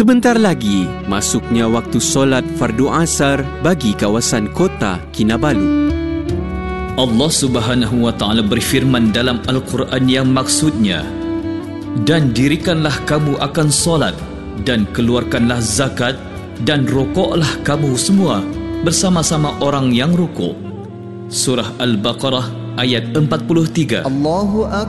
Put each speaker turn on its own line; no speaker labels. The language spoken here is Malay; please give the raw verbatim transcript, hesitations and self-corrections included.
Sebentar lagi, masuknya waktu solat fardu asar bagi kawasan kota Kinabalu.
Allah Subhanahu wa taala berfirman dalam Al-Quran yang maksudnya, dan dirikanlah kamu akan solat, dan keluarkanlah zakat, dan rokoklah kamu semua bersama-sama orang yang rukuk. Surah Al-Baqarah ayat empat puluh tiga.
Allahu Akbar.